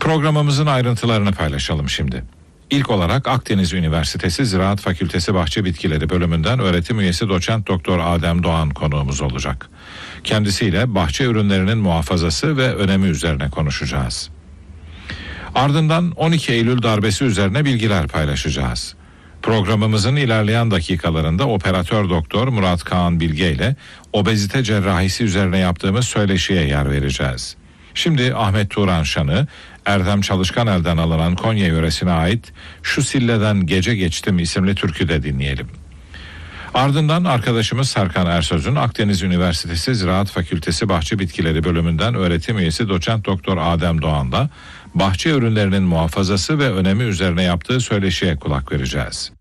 Programımızın ayrıntılarını paylaşalım şimdi. İlk olarak Akdeniz Üniversitesi Ziraat Fakültesi Bahçe Bitkileri bölümünden öğretim üyesi doçent doktor Adem Doğan konuğumuz olacak. Kendisiyle bahçe ürünlerinin muhafazası ve önemi üzerine konuşacağız. Ardından 12 Eylül darbesi üzerine bilgiler paylaşacağız. Programımızın ilerleyen dakikalarında operatör doktor Murat Kaan Bilge ile obezite cerrahisi üzerine yaptığımız söyleşiye yer vereceğiz. Şimdi Ahmet Turan Şan'ı Erdem Çalışkanel'den alınan Konya yöresine ait "Şu Silleden Gece Geçtim" isimli türküde dinleyelim. Ardından arkadaşımız Serkan Ersöz'ün Akdeniz Üniversitesi Ziraat Fakültesi Bahçe Bitkileri bölümünden öğretim üyesi doçent doktor Adem Doğan'la bahçe ürünlerinin muhafazası ve önemi üzerine yaptığı söyleşiye kulak vereceğiz.